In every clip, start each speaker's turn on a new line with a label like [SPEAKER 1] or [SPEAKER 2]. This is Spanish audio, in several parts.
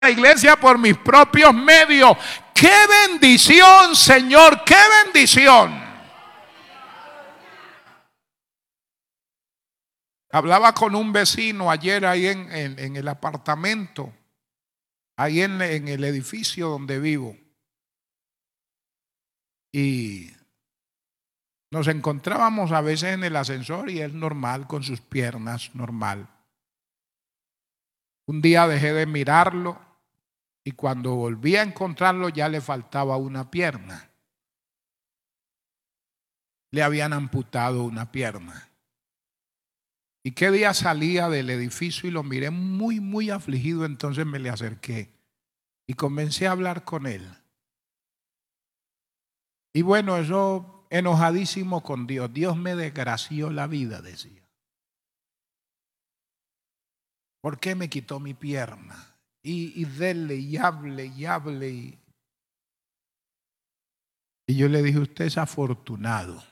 [SPEAKER 1] la iglesia por mis propios medios. ¡Qué bendición, Señor! ¡Qué bendición! Hablaba con un vecino ayer ahí en el apartamento, ahí en el edificio donde vivo. Y nos encontrábamos a veces en el ascensor y él normal, con sus piernas, normal. Un día dejé de mirarlo y cuando volví a encontrarlo ya le faltaba una pierna. Le habían amputado una pierna. Y qué día salía del edificio y lo miré muy afligido, entonces me le acerqué y comencé a hablar con él. Y bueno, eso enojadísimo con Dios. Dios me desgració la vida, decía. ¿Por qué me quitó mi pierna? Y dele y hable y hable. Y yo le dije, usted es afortunado.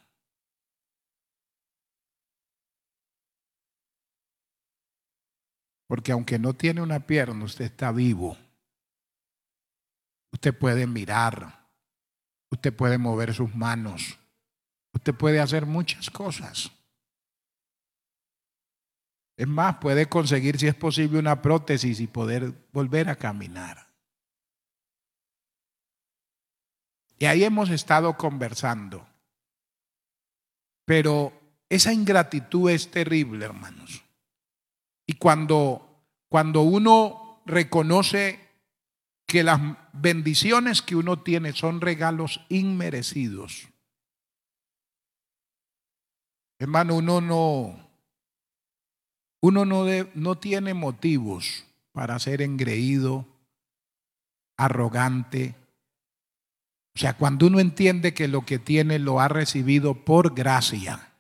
[SPEAKER 1] Porque aunque no tiene una pierna, usted está vivo. Usted puede mirar. Usted puede mover sus manos. Usted puede hacer muchas cosas. Es más, puede conseguir, si es posible, una prótesis y poder volver a caminar. Y ahí hemos estado conversando. Pero esa ingratitud es terrible, hermanos. Y cuando uno reconoce que las bendiciones que uno tiene son regalos inmerecidos, hermano, uno no tiene motivos para ser engreído, arrogante. O sea, cuando uno entiende que lo que tiene lo ha recibido por gracia,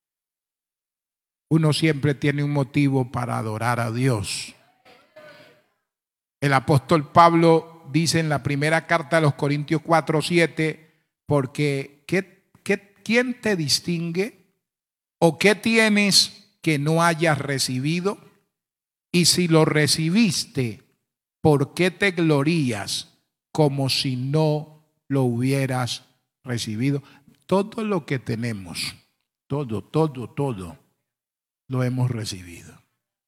[SPEAKER 1] uno siempre tiene un motivo para adorar a Dios. El apóstol Pablo dice en la primera carta a los Corintios 4:7, porque ¿quién te distingue? ¿O qué tienes que no hayas recibido? Y si lo recibiste, ¿por qué te glorías como si no lo hubieras recibido? Todo lo que tenemos, todo lo hemos recibido.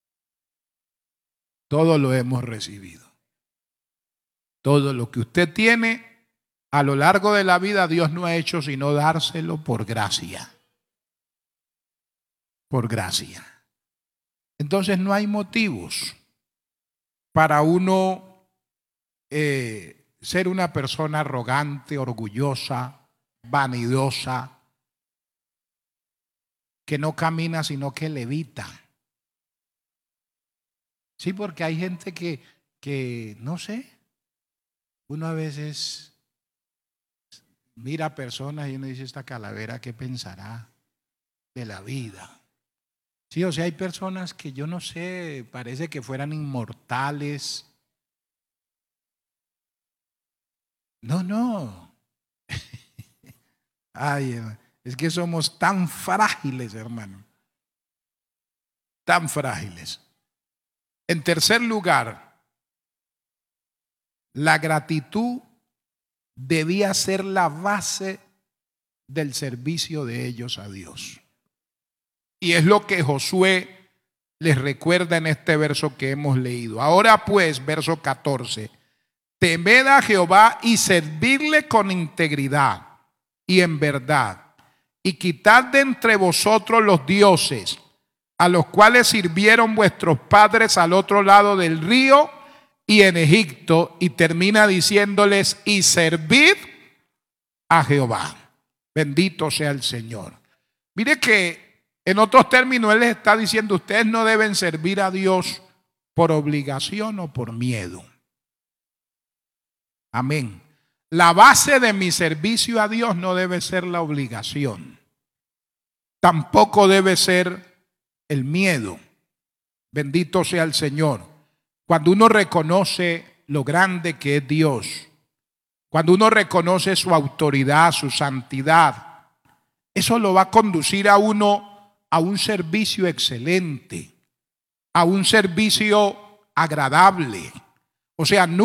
[SPEAKER 1] Todo lo hemos recibido. Todo lo que usted tiene a lo largo de la vida, Dios no ha hecho sino dárselo por gracia. Por gracia. Entonces no hay motivos para uno ser una persona arrogante, orgullosa, vanidosa, que no camina sino que levita. Sí, porque hay gente que no sé, uno a veces mira a personas y uno dice, esta calavera, ¿qué pensará de la vida? Sí, o sea, hay personas que yo no sé, parece que fueran inmortales. No. Ay, es que somos tan frágiles, hermano. Tan frágiles. En tercer lugar, la gratitud debía ser la base del servicio de ellos a Dios. Y es lo que Josué les recuerda en este verso que hemos leído. Ahora pues, verso 14, temed a Jehová y servirle con integridad y en verdad, y quitad de entre vosotros los dioses a los cuales sirvieron vuestros padres al otro lado del río y en Egipto, y termina diciéndoles, y servid a Jehová. Bendito sea el Señor. Mire que en otros términos él les está diciendo, ustedes no deben servir a Dios por obligación o por miedo. Amén. La base de mi servicio a Dios no debe ser la obligación. Tampoco debe ser el miedo. Bendito sea el Señor. Cuando uno reconoce lo grande que es Dios, cuando uno reconoce su autoridad, su santidad, eso lo va a conducir a uno a un servicio excelente, a un servicio agradable, O sea,